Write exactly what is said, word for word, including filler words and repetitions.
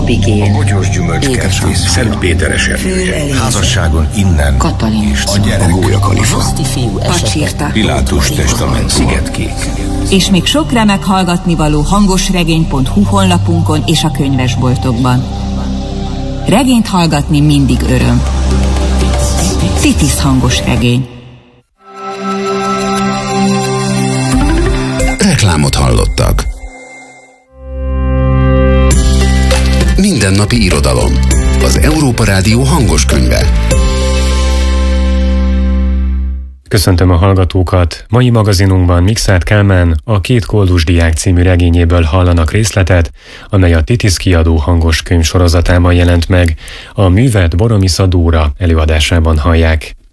Abigail, A bogyós gyümölcskertész Szentpéter esernyője. Házasságon innen Katalin, és a gyerek. A Gólya Kalifa. Pacsirta, Pilátus testament Szigetkék. És még sok remek hallgatnivaló hangosregény pont hu honlapunkon és a könyvesboltokban. Regényt hallgatni mindig öröm. Titis hangos regény. Reklámot hallottak. Mindennapi irodalom. Az Európa Rádió hangos könyve. Köszöntöm a hallgatókat! Mai magazinunkban Mikszáth Kálmán a Két koldus diák című regényéből hallanak részletet, amely a Titis kiadó hangos könyv sorozatában jelent meg. A művet Boromisa Dóra előadásában hallják.